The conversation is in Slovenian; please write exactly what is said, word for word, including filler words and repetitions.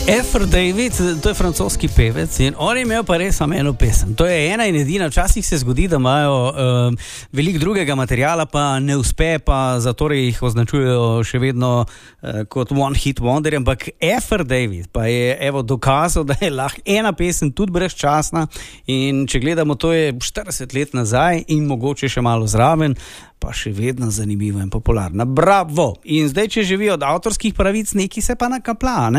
Effer David, to je francoski pevec in on je imel pa res samo eno pesem. To je ena in edina. Včasih se zgodi, da imajo uh, veliko drugega materiala, pa ne uspe, pa zato jih označujejo še vedno uh, kot one hit wonder, ampak Effer David pa je evo dokazal, da je lahko ena pesem tudi brezčasna in če gledamo, to je štirideset let nazaj in mogoče še malo zraven, pa še vedno zanimiva in popularna. Bravo! In zdaj, če živijo od avtorskih pravic, neki se pa nakaplja, ne?